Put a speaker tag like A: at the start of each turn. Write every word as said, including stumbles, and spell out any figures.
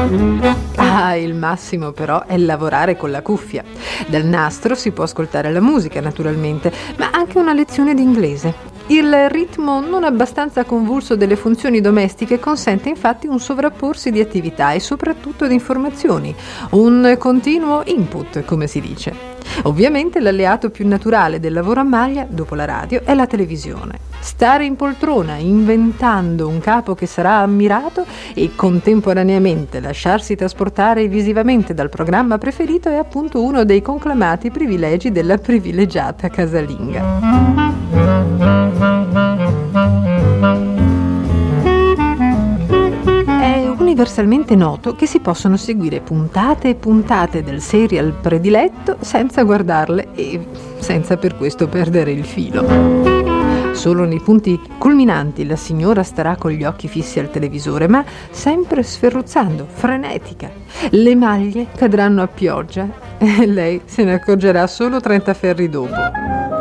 A: Ah, il massimo però è lavorare con la cuffia. Dal nastro si può ascoltare la musica, naturalmente, ma anche una lezione di inglese. Il ritmo non abbastanza convulso delle funzioni domestiche consente infatti un sovrapporsi di attività e soprattutto di informazioni, un continuo input, come si dice. Ovviamente l'alleato più naturale del lavoro a maglia, dopo la radio, è la televisione. Stare in poltrona inventando un capo che sarà ammirato e contemporaneamente lasciarsi trasportare visivamente dal programma preferito è appunto uno dei conclamati privilegi della privilegiata casalinga. È universalmente noto che si possono seguire puntate e puntate del serial prediletto senza guardarle e senza per questo perdere il filo. Solo nei punti culminanti la signora starà con gli occhi fissi al televisore, ma sempre sferruzzando, frenetica. Le maglie cadranno a pioggia e lei se ne accorgerà solo trenta ferri dopo.